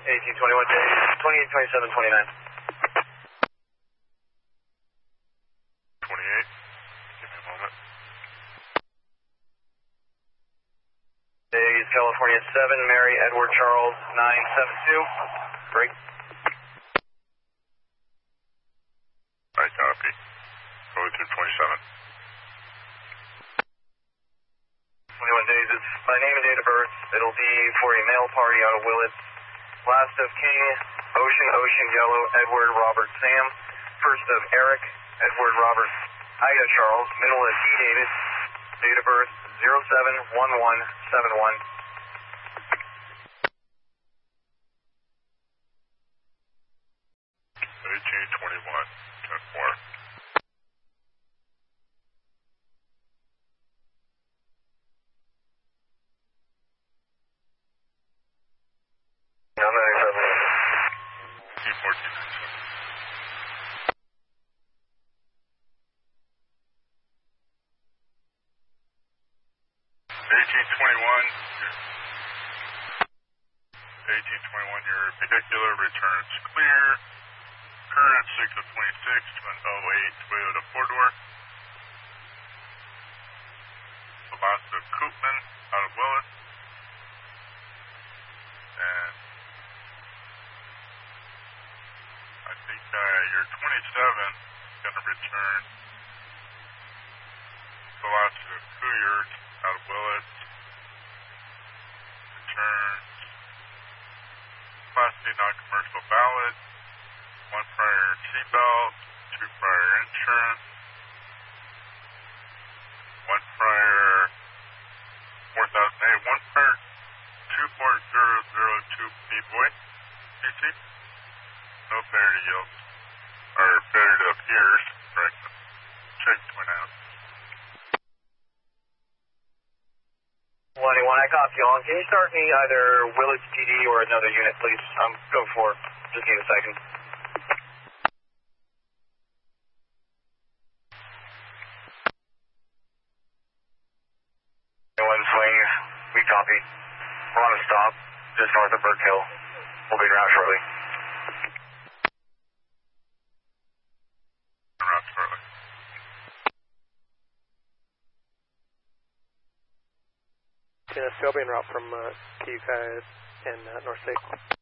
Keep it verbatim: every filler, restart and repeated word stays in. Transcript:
eighteen twenty-one days, twenty-eight twenty-seven twenty-nine. twenty-eight. Give me a moment. Days, California seven, Mary Edward Charles nine seven two. Break. Right, copy. Going through twenty-seven. twenty-one days, it's my name and date of birth. It'll be for a male party out of Willits. Last of King, Ocean, Ocean, Yellow, Edward, Robert, Sam. First of Eric, Edward, Robert, Ida, Charles. Middle of D. David. Date of birth, zero seven one one seven one. eighteen twenty-one, ten four. No, ninety-seven. eighteen fourteen, ninety-seven. eighteen twenty-one, eighteen twenty-one, your vehicular returns clear. Current six of twenty-six, twin oh eight Toyota four-door. Velocity Koopman out of Willits. And I think uh, your twenty-seven is going to return Velocity Couillard out of Willits. Returns Class D non-commercial ballot. One prior seatbelt, two prior insurance, one prior four thousand eight, one prior two four zero zero two B boy, C C. No failure to yield, or failure to appears, correct, check twin out. one eighty-one, I copy on. Can you start me either Willits P D or another unit, please? Um, go for it. Just need a second. One swing, we copy. We're on a stop, just north of Burke Hill. We'll be en route shortly. En route shortly. Yeah, still being route from uh, K U guys and uh, North State.